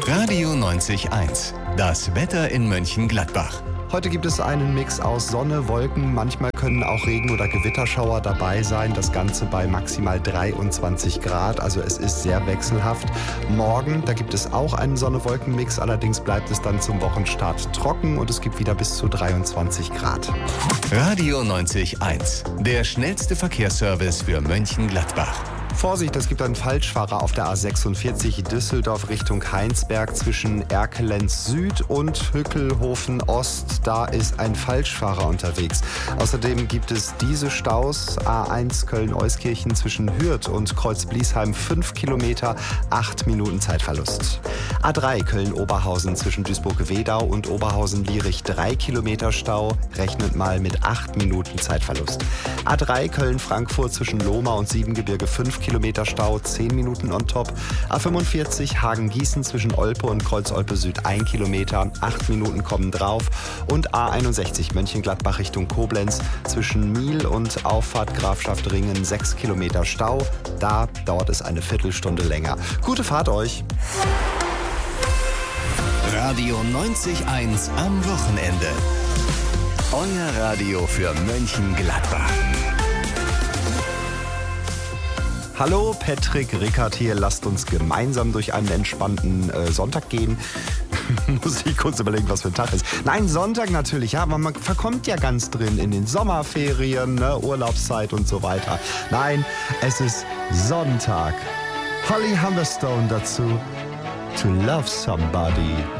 Radio 90.1, das Wetter in Mönchengladbach. Heute gibt es einen Mix aus Sonne, Wolken, manchmal können auch Regen- oder Gewitterschauer dabei sein. Das Ganze bei maximal 23 Grad, also es ist sehr wechselhaft. Morgen, da gibt es auch einen Sonne-Wolken-Mix, allerdings bleibt es dann zum Wochenstart trocken und es gibt wieder bis zu 23 Grad. Radio 90.1, der schnellste Verkehrsservice für Mönchengladbach. Vorsicht, es gibt einen Falschfahrer auf der A46 Düsseldorf Richtung Heinsberg zwischen Erkelenz Süd und Hückelhofen Ost. Da ist ein Falschfahrer unterwegs. Außerdem gibt es diese Staus. A1 Köln-Euskirchen zwischen Hürth und Kreuz-Bliesheim 5 Kilometer, 8 Minuten Zeitverlust. A3 Köln-Oberhausen zwischen Duisburg-Wedau und Oberhausen-Lierich 3 Kilometer Stau. Rechnet mal mit 8 Minuten Zeitverlust. A3 Köln-Frankfurt zwischen Lohmar und Siebengebirge 5 Kilometer Stau, 10 Minuten on top. A45 Hagen-Gießen zwischen Olpe und Kreuz-Olpe Süd 1 Kilometer, 8 Minuten kommen drauf. Und A61 Mönchengladbach Richtung Koblenz zwischen Miel und Auffahrt Grafschaft Ringen 6 Kilometer Stau. Da dauert es eine Viertelstunde länger. Gute Fahrt euch! Radio 90.1 am Wochenende. Euer Radio für Mönchengladbach. Hallo, Patrick Rickert hier. Lasst uns gemeinsam durch einen entspannten Sonntag gehen. Muss ich kurz überlegen, was für ein Tag ist. Nein, Sonntag natürlich, ja, aber man verkommt ja ganz drin in den Sommerferien, ne, Urlaubszeit und so weiter. Nein, es ist Sonntag. Holly Humberstone dazu. To Love Somebody.